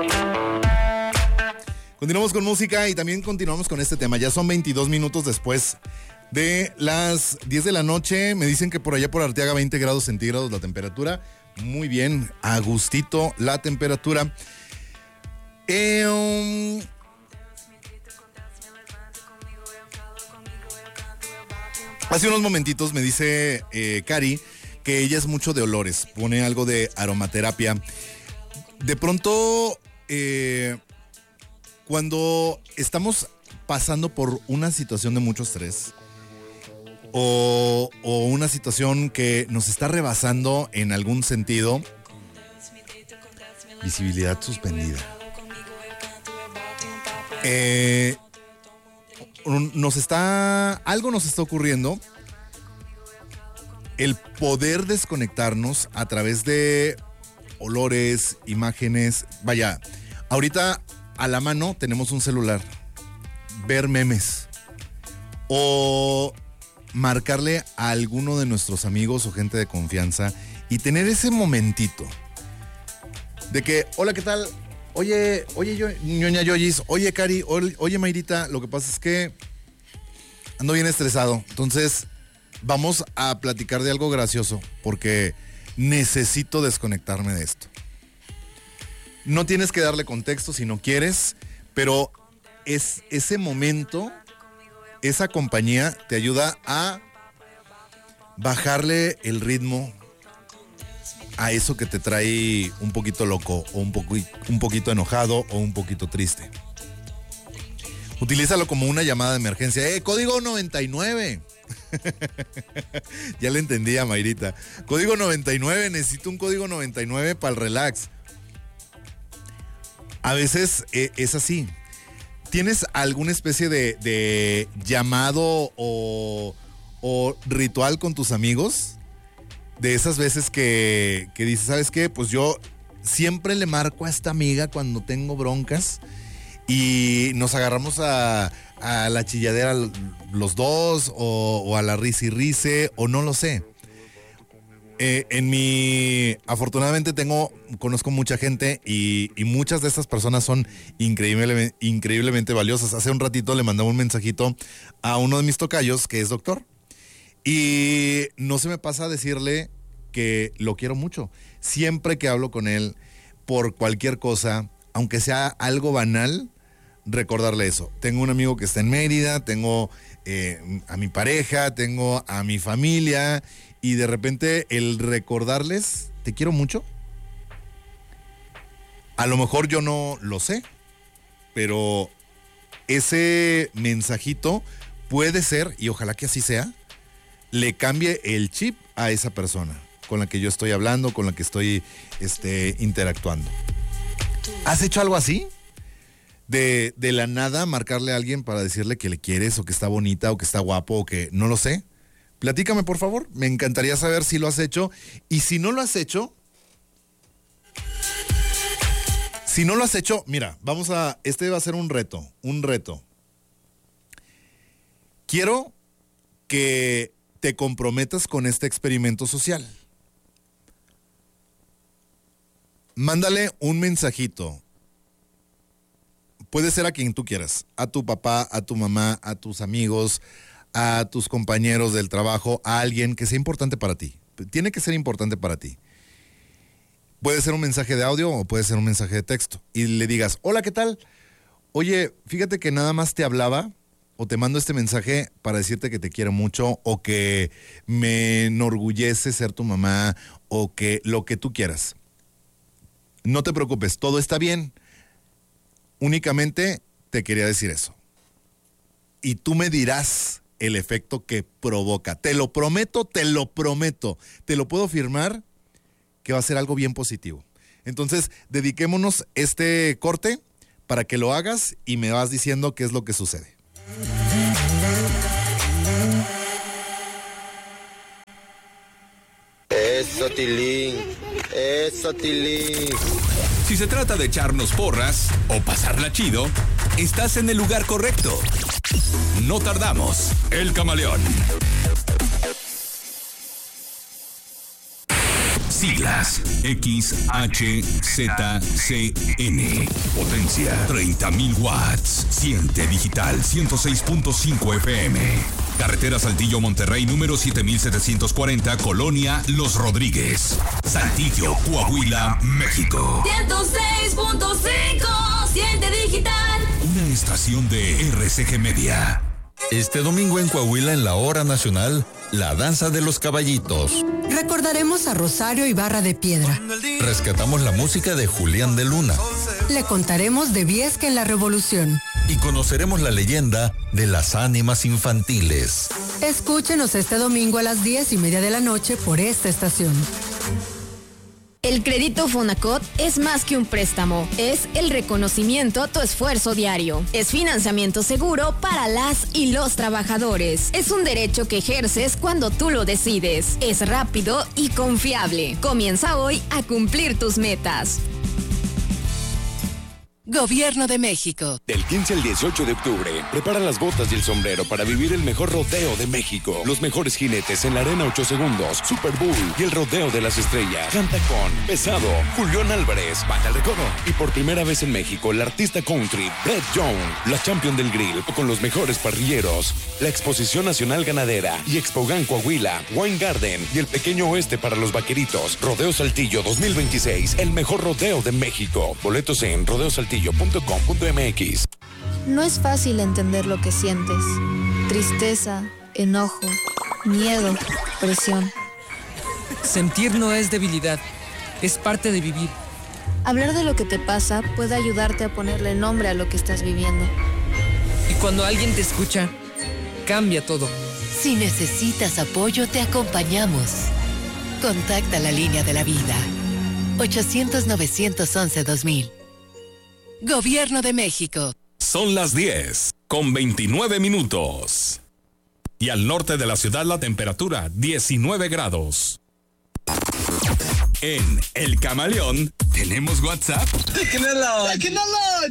Continuamos con música y también continuamos con este tema. Ya son 22 minutos después de las 10 de la noche. Me dicen que por allá por Arteaga 20 grados centígrados la temperatura. Muy bien, a gustito la temperatura. Hace unos momentitos me dice Cari que ella es mucho de olores. Pone algo de aromaterapia. De pronto... cuando estamos pasando por una situación de mucho estrés o una situación que nos está rebasando en algún sentido, visibilidad suspendida. Algo nos está ocurriendo. El poder desconectarnos a través de olores, imágenes. Vaya, ahorita a la mano tenemos un celular, ver memes o marcarle a alguno de nuestros amigos o gente de confianza y tener ese momentito de que, hola, ¿qué tal? Oye, ñoña Yoyis, oye, Cari, oye, Mayrita, lo que pasa es que ando bien estresado, entonces vamos a platicar de algo gracioso porque necesito desconectarme de esto. No tienes que darle contexto si no quieres, pero es ese momento, esa compañía te ayuda a bajarle el ritmo a eso que te trae un poquito loco o un poquito enojado o un poquito triste. Utilízalo como una llamada de emergencia. Código 99. Ya le entendí a Mayrita. Código 99, necesito un código 99 para el relax. A veces es así. ¿Tienes alguna especie de llamado o ritual con tus amigos? De esas veces que dices, ¿sabes qué? Pues yo siempre le marco a esta amiga cuando tengo broncas y nos agarramos a la chilladera los dos o a la risa y rice o no lo sé. Afortunadamente conozco mucha gente y muchas de estas personas son increíblemente valiosas. Hace un ratito le mandaba un mensajito a uno de mis tocayos que es doctor y no se me pasa a decirle que lo quiero mucho. Siempre que hablo con él por cualquier cosa, aunque sea algo banal, recordarle eso. Tengo un amigo que está en Mérida, tengo a mi pareja, tengo a mi familia. Y de repente el recordarles, te quiero mucho. A lo mejor yo no lo sé, pero ese mensajito puede ser, y ojalá que así sea, le cambie el chip a esa persona con la que yo estoy hablando, con la que estoy interactuando. ¿Has hecho algo así? De la nada marcarle a alguien para decirle que le quieres o que está bonita o que está guapo o que no lo sé. Platícame, por favor. Me encantaría saber si lo has hecho. Y si no lo has hecho... mira, este va a ser un reto. Quiero que te comprometas con este experimento social. Mándale un mensajito. Puede ser a quien tú quieras. A tu papá, a tu mamá, a tus amigos, a tus compañeros del trabajo, a alguien que sea importante para ti. Tiene que ser importante para ti. Puede ser un mensaje de audio o puede ser un mensaje de texto. Y le digas, hola, ¿qué tal? Oye, fíjate que nada más te hablaba o te mando este mensaje para decirte que te quiero mucho o que me enorgullece ser tu mamá o que lo que tú quieras. No te preocupes, todo está bien. Únicamente te quería decir eso. Y tú me dirás el efecto que provoca. Te lo prometo. Te lo puedo firmar que va a ser algo bien positivo. Entonces, dediquémonos este corte para que lo hagas y me vas diciendo qué es lo que sucede. Eso, Tilín. Si se trata de echarnos porras o pasarla chido, estás en el lugar correcto. No tardamos. El Camaleón. Siglas XHZCN. Potencia 30.000 watts. Siente digital 106.5 FM. Carretera Saltillo Monterrey número 7740, Colonia Los Rodríguez. Saltillo, Coahuila, México. 106.5, siente digital. Una estación de RCG Media. Este domingo en Coahuila, en la Hora Nacional, la Danza de los Caballitos. Recordaremos a Rosario Ibarra de Piedra. Rescatamos la música de Julián de Luna. Le contaremos de Viesca en la Revolución. Y conoceremos la leyenda de las ánimas infantiles. Escúchenos este domingo a las 10:30 de la noche por esta estación. El crédito Fonacot es más que un préstamo, es el reconocimiento a tu esfuerzo diario. Es financiamiento seguro para las y los trabajadores. Es un derecho que ejerces cuando tú lo decides. Es rápido y confiable. Comienza hoy a cumplir tus metas. Gobierno de México. Del 15 al 18 de octubre, prepara las botas y el sombrero para vivir el mejor rodeo de México. Los mejores jinetes en la Arena 8 Segundos, Super Bowl y el Rodeo de las Estrellas. Canta con Pesado, Julián Álvarez, Baja el Recodo. Y por primera vez en México, el artista country Brett Young, la champion del grill, con los mejores parrilleros. La Exposición Nacional Ganadera y Expogan Coahuila, Wine Garden y el Pequeño Oeste para los Vaqueritos. Rodeo Saltillo 2026, el mejor rodeo de México. Boletos en rodeosaltillo.com.mx. No es fácil entender lo que sientes. Tristeza, enojo, miedo, presión. Sentir no es debilidad, es parte de vivir. Hablar de lo que te pasa puede ayudarte a ponerle nombre a lo que estás viviendo. Y cuando alguien te escucha, cambia todo. Si necesitas apoyo, te acompañamos. Contacta la línea de la vida. 800-911-2000. Gobierno de México. Son las 10:29 minutos. Y al norte de la ciudad la temperatura 19 grados. En El Camaleón tenemos WhatsApp.